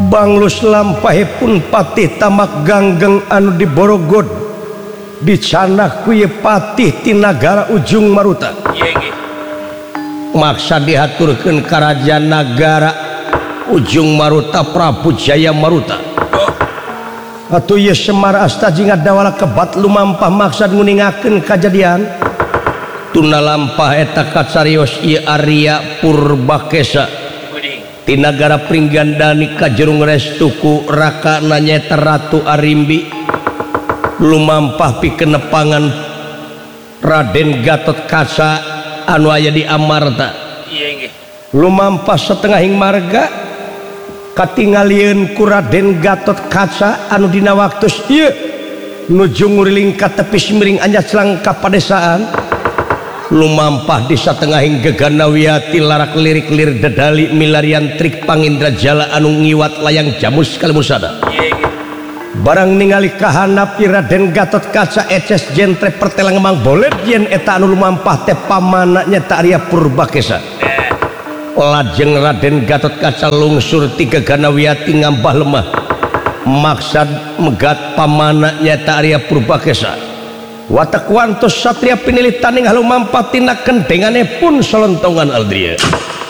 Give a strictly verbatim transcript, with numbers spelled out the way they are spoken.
Banglus lampahipun patih tamak ganggeng anu di Borogod dicanah ku ye patih ti nagara Ujung Maruta. Maksa dihaturkeun karajaan nagara Ujung Maruta Prabu Jaya Maruta. Atuh ye Semar Astaji ngadawala kebat lumampah maksad nguningakeun kajadian tuna lampah eta kacarios ieu Arya Purbakesa di nagara Pringgandani kajerung restuku Raka nanyeta Ratu Arimbi lumampah pikeun nepangan Raden Gatot Kaca anu aya di Amarta. Lumampah setengahing marga katingalieun ku Raden Gatot Kaca anu dina waktos ieu nuju nguriling ka tepi Simiring Anyar Selangka padesaan lumampah di satengahing gegana wiyati larak lirik-lir dedali milarian trik Pangindra Jala anu ngiwat layang jamus kalimusada. Barang ningali kahanap Raden Gatot Kaca eces jentre pertelang mang bolet yen eta anu lumampah teh pamana nyata Arya Purbakesa. Lajeng Raden Gatot Kaca lungsur ti gegana wiyati ngambah lemah maksad megat pamana nyata Arya Purbakesa. Watak wantos satria pinilih taning halumampah tina kendengane pun solontongan aldria.